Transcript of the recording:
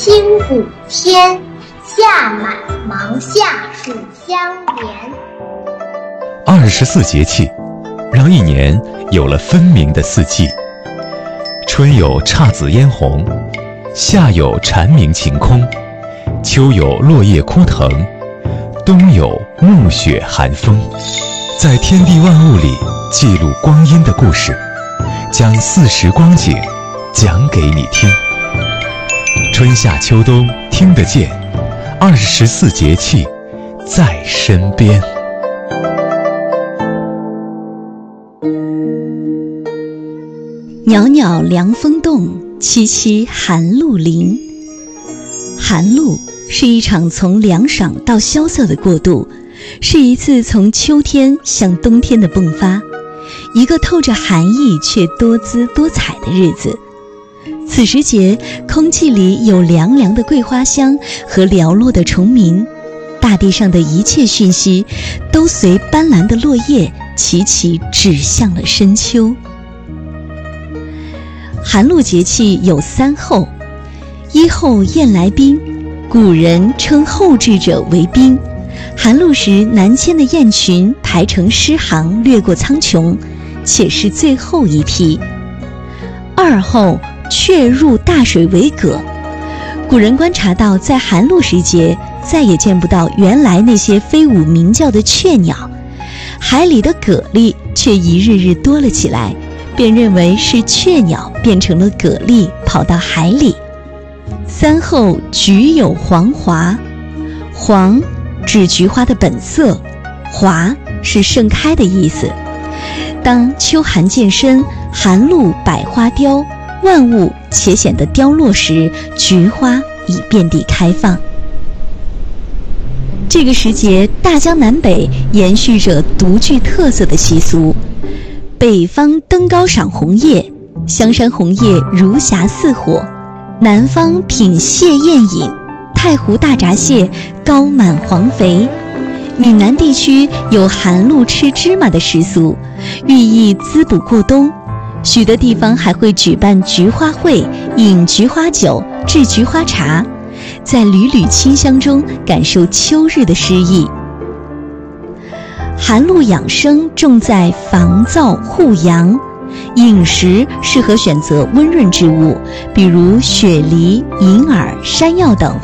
清谷天，夏满芒夏暑相连。 24节气，让一年有了分明的四季。春有姹紫嫣红，夏有蝉鸣晴空，秋有落叶枯藤，冬有暮雪寒风。在天地万物里记录光阴的故事，将四时光景讲给你听。春夏秋冬听得见，24节气在身边。 袅袅凉风动，凄凄寒露临。寒露是一场从凉爽到萧瑟的过渡，是一次从秋天向冬天的迸发，一个透着寒意却多姿多彩的日子。此时节，空气里有凉凉的桂花香和寥落的虫鸣，大地上的一切讯息都随斑斓的落叶齐齐指向了深秋。寒露节气有3候：一候雁来宾，古人称后至者为宾。寒露时南迁的雁群排成诗行，掠过苍穹，且是最后一批。2候雀入大水为蛤，古人观察到，在寒露时节再也见不到原来那些飞舞鸣叫的雀鸟，海里的蛤蜊却一日日多了起来，便认为是雀鸟变成了蛤蜊跑到海里。3候菊有黄华，黄指菊花的本色，华是盛开的意思。当秋寒渐深，寒露百花凋，万物且显得凋落时，菊花已遍地开放。这个时节，大江南北延续着独具特色的习俗。北方登高赏红叶，香山红叶如霞似火；南方品蟹宴饮，太湖大闸蟹高满黄肥。闽南地区有寒露吃芝麻的习俗，寓意滋补过冬。许多地方还会举办菊花会，饮菊花酒，制菊花茶，在缕缕清香中感受秋日的诗意。寒露养生重在防燥护阳，饮食适合选择温润之物，比如雪梨、银耳、山药等